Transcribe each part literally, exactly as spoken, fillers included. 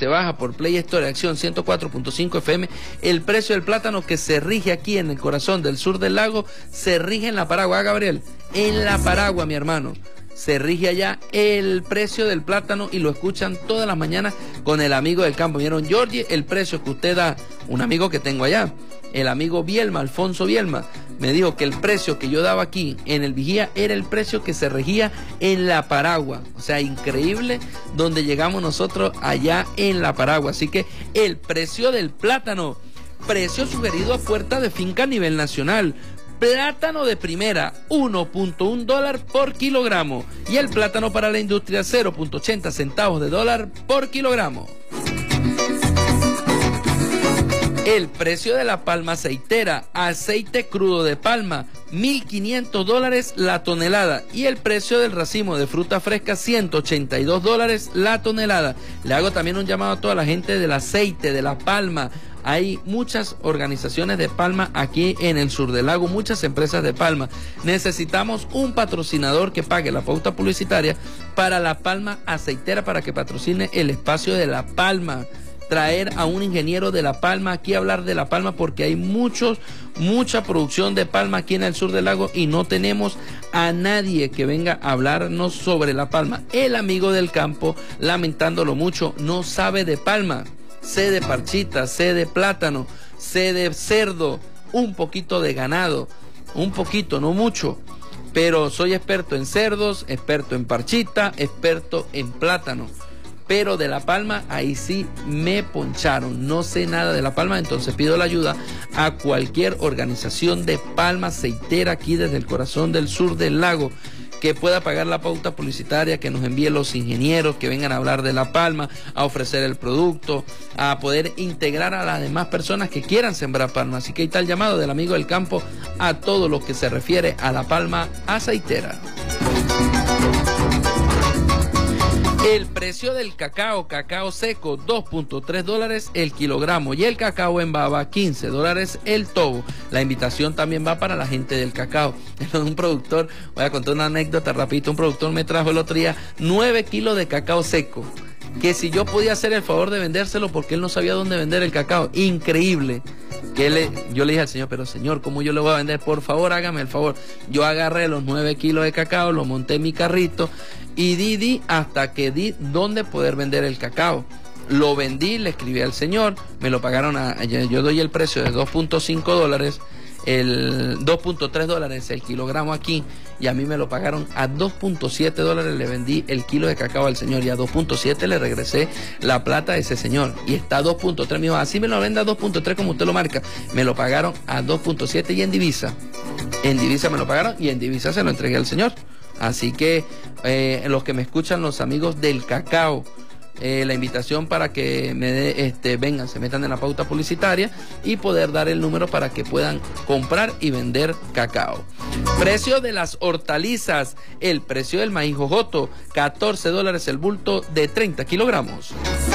se baja por Play Store Acción ciento cuatro punto cinco F M, el precio del plátano que se rige aquí en el corazón del sur del lago, se rige en la Paragua, ¿ah, Gabriel? En la Paragua, mi hermano. Se rige allá el precio del plátano y lo escuchan todas las mañanas con el amigo del campo. Vieron, Georgie, el precio que usted da, un amigo que tengo allá, el amigo Bielma, Alfonso Bielma, me dijo que el precio que yo daba aquí en el Vigía era el precio que se regía en la Paragua. O sea, increíble donde llegamos nosotros allá en la Paragua. Así que el precio del plátano, precio sugerido a puerta de finca a nivel nacional. Plátano de primera, uno punto uno dólar por kilogramo. Y el plátano para la industria, cero punto ochenta centavos de dólar por kilogramo. El precio de la palma aceitera, aceite crudo de palma, mil quinientos dólares la tonelada. Y el precio del racimo de fruta fresca, ciento ochenta y dos dólares la tonelada. Le hago también un llamado a toda la gente del aceite, de la palma. Hay muchas organizaciones de palma aquí en el sur del lago, muchas empresas de palma. Necesitamos un patrocinador que pague la pauta publicitaria para la palma aceitera, para que patrocine el espacio de la palma. Traer a un ingeniero de la palma aquí a hablar de la palma, porque hay muchos, mucha producción de palma aquí en el sur del lago y no tenemos a nadie que venga a hablarnos sobre la palma. El amigo del campo, lamentándolo mucho, no sabe de palma. Sé de parchita, sé de plátano, sé de cerdo, un poquito de ganado, un poquito, no mucho, pero soy experto en cerdos, experto en parchita, experto en plátano. Pero de la palma, ahí sí me poncharon, no sé nada de la palma, entonces pido la ayuda a cualquier organización de palma aceitera aquí desde el corazón del sur del lago, que pueda pagar la pauta publicitaria, que nos envíe los ingenieros que vengan a hablar de la palma, a ofrecer el producto, a poder integrar a las demás personas que quieran sembrar palma. Así que ahí está el llamado del amigo del campo a todo lo que se refiere a la palma aceitera. El precio del cacao, cacao seco, dos punto tres dólares el kilogramo, y el cacao en baba, quince dólares el tobo. La invitación también va para la gente del cacao. Un productor, voy a contar una anécdota rapidito, un productor me trajo el otro día nueve kilos de cacao seco, que si yo podía hacer el favor de vendérselo porque él no sabía dónde vender el cacao. Increíble. Que le, yo le dije al señor, pero señor, ¿cómo yo le voy a vender? Por favor, hágame el favor. Yo agarré los nueve kilos de cacao, lo monté en mi carrito y di, di hasta que di dónde poder vender el cacao. Lo vendí, le escribí al señor, me lo pagaron, a, yo doy el precio de dos punto cinco dólares, el dos punto tres dólares el kilogramo aquí, y a mí me lo pagaron a dos punto siete dólares, le vendí el kilo de cacao al señor, y a dos punto siete le regresé la plata a ese señor, y está a dos punto tres, me dijo, así me lo venda a dos punto tres como usted lo marca. Me lo pagaron a dos punto siete y en divisa, en divisa me lo pagaron y en divisa se lo entregué al señor. Así que eh, los que me escuchan, los amigos del cacao, Eh, la invitación para que me de, este, vengan, se metan en la pauta publicitaria y poder dar el número para que puedan comprar y vender cacao. Precio de las hortalizas, el precio del maíz jojoto, catorce dólares el bulto de treinta kilogramos.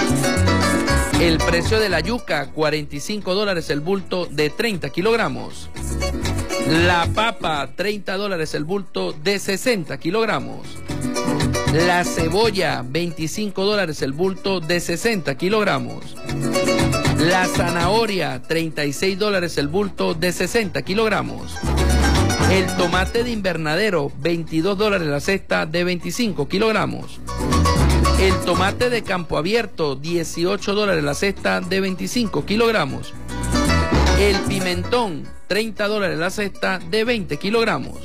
El precio de la yuca, cuarenta y cinco dólares el bulto de treinta kilogramos. La papa, treinta dólares el bulto de sesenta kilogramos. La cebolla, veinticinco dólares el bulto de sesenta kilogramos. La zanahoria, treinta y seis dólares el bulto de sesenta kilogramos. El tomate de invernadero, veintidós dólares la cesta de veinticinco kilogramos. El tomate de campo abierto, dieciocho dólares la cesta de veinticinco kilogramos. El pimentón, treinta dólares la cesta de veinte kilogramos.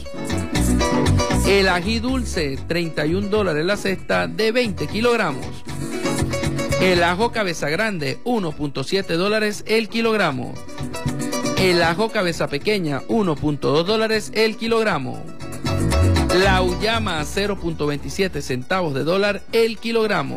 El ají dulce, treinta y un dólares la cesta de veinte kilogramos. El ajo cabeza grande, uno punto siete dólares el kilogramo. El ajo cabeza pequeña, uno punto dos dólares el kilogramo. La auyama, cero punto veintisiete centavos de dólar el kilogramo.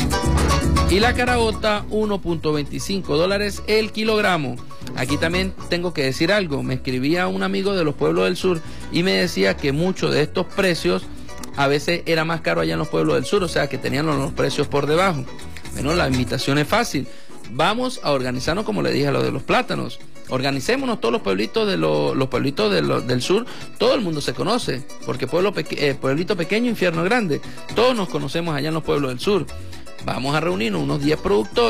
Y la caraota, uno punto veinticinco dólares el kilogramo. Aquí también tengo que decir algo. Me escribía un amigo de los pueblos del sur y me decía que muchos de estos precios a veces era más caro allá en los pueblos del sur, o sea que tenían los precios por debajo. Bueno, la invitación es fácil. Vamos a organizarnos, como le dije a lo de los plátanos. Organicémonos todos los pueblitos de lo, los pueblitos de lo, del sur. Todo el mundo se conoce, porque pueblo peque, eh, pueblito pequeño, infierno grande. Todos nos conocemos allá en los pueblos del sur. Vamos a reunirnos unos diez productores.